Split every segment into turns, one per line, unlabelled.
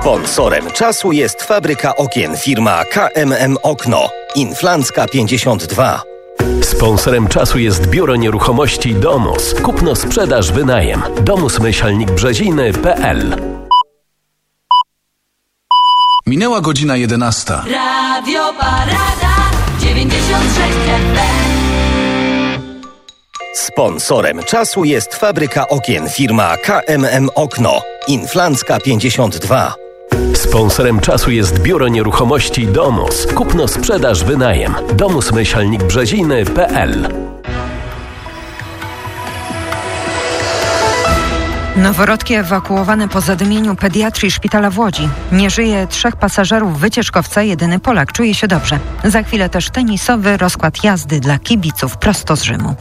Sponsorem czasu jest fabryka okien firma KMM Okno. Inflancka 52.
Sponsorem czasu jest Biuro Nieruchomości Domus. Kupno, sprzedaż, wynajem. Domus-Brzeziny.pl.
Minęła godzina 11.
Radio Parada 96 FM.
Sponsorem czasu jest fabryka okien firma KMM Okno. Inflancka 52.
Sponsorem czasu jest Biuro Nieruchomości Domus. Kupno, sprzedaż, wynajem. Domus-Brzeziny.pl.
Noworodki ewakuowane po zadymieniu pediatrii szpitala w Łodzi. Nie żyje 3 pasażerów wycieczkowca, jedyny Polak czuje się dobrze. Za chwilę też tenisowy rozkład jazdy dla kibiców prosto z Rzymu.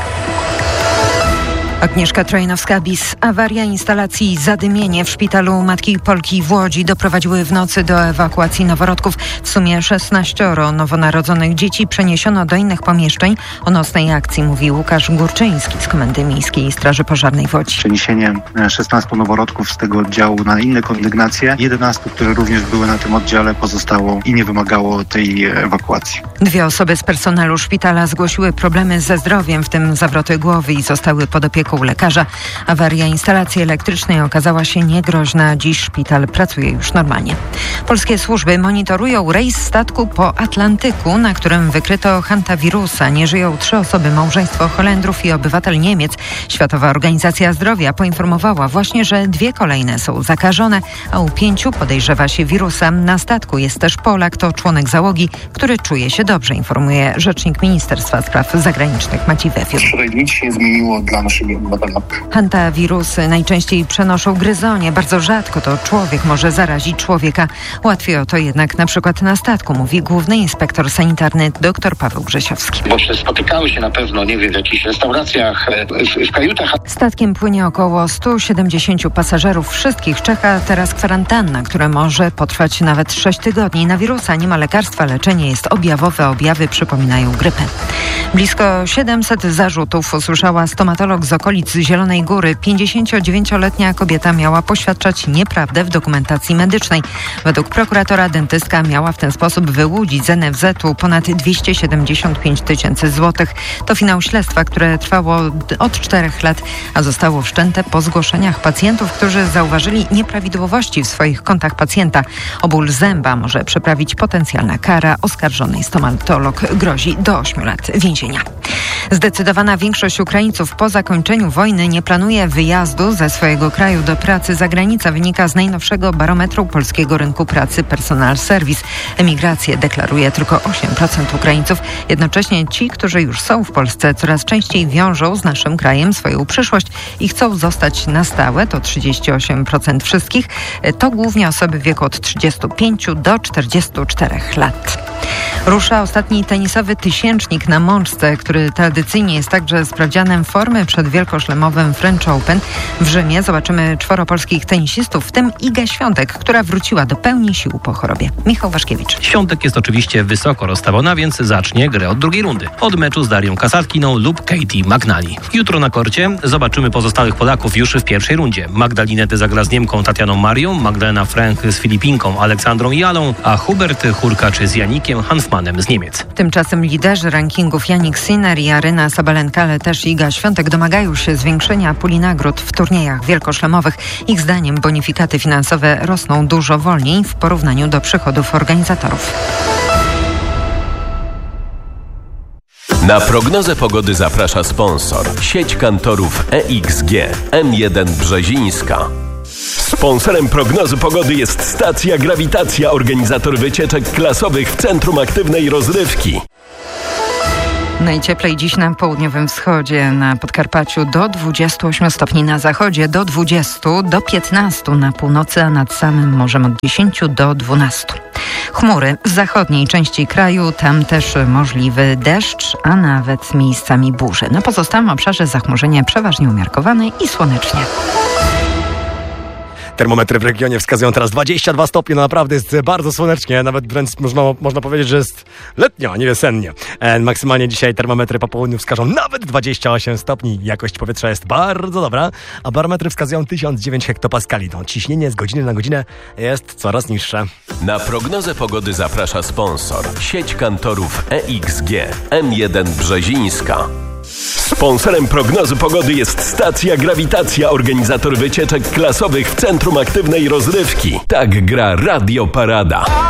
Agnieszka Trojnowska-Bis. Awaria instalacji zadymienie w szpitalu Matki Polki w Łodzi doprowadziły w nocy do ewakuacji noworodków. W sumie 16 nowonarodzonych dzieci przeniesiono do innych pomieszczeń. O nocnej akcji mówi Łukasz Górczyński z Komendy Miejskiej Straży Pożarnej w Łodzi.
Przeniesienie 16 noworodków z tego oddziału na inne kondygnacje. 11, które również były na tym oddziale, pozostało i nie wymagało tej ewakuacji.
2 osoby z personelu szpitala zgłosiły problemy ze zdrowiem, w tym zawroty głowy, i zostały pod opieką u lekarza. Awaria instalacji elektrycznej okazała się niegroźna. Dziś szpital pracuje już normalnie. Polskie służby monitorują rejs statku po Atlantyku, na którym wykryto hantawirusa. Nie żyją 3 osoby, małżeństwo Holendrów i obywatel Niemiec. Światowa Organizacja Zdrowia poinformowała właśnie, że 2 kolejne są zakażone, a u 5 podejrzewa się wirusa. Na statku jest też Polak, to członek załogi, który czuje się dobrze, informuje rzecznik Ministerstwa Spraw Zagranicznych Maciej Wefiur.
Nic się nie zmieniło dla naszego obywatela.
Hantawirusy najczęściej przenoszą gryzonie. Bardzo rzadko to człowiek może zarazić człowieka. Łatwiej o to jednak na przykład na statku, mówi główny inspektor sanitarny dr Paweł Grzesiowski.
Bo spotykały się na pewno, w jakichś restauracjach, w kajutach.
Statkiem płynie około 170 pasażerów. Wszystkich czeka teraz kwarantanna, która może potrwać nawet 6 tygodni. Na wirusa nie ma lekarstwa, leczenie jest objawowe. Objawy przypominają grypę. Blisko 700 zarzutów usłyszała stomatolog z okolic Zielonej Góry. 59-letnia kobieta miała poświadczać nieprawdę w dokumentacji medycznej. Według prokuratora dentystka miała w ten sposób wyłudzić z NFZ-u ponad 275 000 złotych. To finał śledztwa, które trwało od 4 lat, a zostało wszczęte po zgłoszeniach pacjentów, którzy zauważyli nieprawidłowości w swoich kontach pacjenta. O ból zęba może przyprawić potencjalna kara. Oskarżonej stomatolog grozi do 8 lat więzienia. Zdecydowana większość Ukraińców po zakończeniu wojny nie planuje wyjazdu ze swojego kraju do pracy za granicę, wynika z najnowszego barometru polskiego rynku pracy Personal Service. Emigrację deklaruje tylko 8% Ukraińców. Jednocześnie ci, którzy już są w Polsce, coraz częściej wiążą z naszym krajem swoją przyszłość i chcą zostać na stałe. To 38% wszystkich. To głównie osoby w wieku od 35 do 44 lat. Rusza ostatni tenisowy tysięcznik na Mączce, który tradycyjnie jest także sprawdzianem formy przed wielkoszlemowym French Open. W Rzymie zobaczymy 4 polskich tenisistów, w tym Igę Świątek, która wróciła do pełni sił po chorobie. Michał Waszkiewicz.
Świątek jest oczywiście wysoko rozstawiona, więc zacznie grę od drugiej rundy. Od meczu z Darią Kasatkiną lub Katie McNally. Jutro na korcie zobaczymy pozostałych Polaków już w pierwszej rundzie. Magdalinety zagra z Niemką Tatianą Marią, Magdalena Frank z Filipinką Aleksandrą Jalą, a Hubert Hurkacz z Janikiem Hanfmanem z Niemiec.
Tymczasem liderzy rankingów Jannik Sinner i Aryna Sabalenka, ale też Iga Świątek domagają się zwiększenia puli nagród w turniejach wielkoszlemowych. Ich zdaniem bonifikaty finansowe rosną dużo wolniej w porównaniu do przychodów organizatorów.
Na prognozę pogody zaprasza sponsor. Sieć kantorów EXG M1 Brzezińska. Sponsorem prognozy pogody jest stacja Grawitacja, organizator wycieczek klasowych w Centrum Aktywnej Rozrywki.
Najcieplej dziś na południowym wschodzie, na Podkarpaciu do 28 stopni, na zachodzie do 20, do 15 na północy, a nad samym morzem od 10 do 12. Chmury w zachodniej części kraju, tam też możliwy deszcz, a nawet miejscami burze. Na pozostałym obszarze zachmurzenie przeważnie umiarkowane i słonecznie.
Termometry w regionie wskazują teraz 22 stopnie, no naprawdę jest bardzo słonecznie, nawet wręcz można powiedzieć, że jest letnio, a nie wiosennie. Maksymalnie dzisiaj termometry po południu wskażą nawet 28 stopni, jakość powietrza jest bardzo dobra, a barometry wskazują 1009 hektopaskali. No, ciśnienie z godziny na godzinę jest coraz niższe.
Na prognozę pogody zaprasza sponsor. Sieć kantorów EXG, M1 Brzezińska. Sponsorem prognozy pogody jest stacja Grawitacja, organizator wycieczek klasowych w Centrum Aktywnej Rozrywki. Tak gra Radio Parada.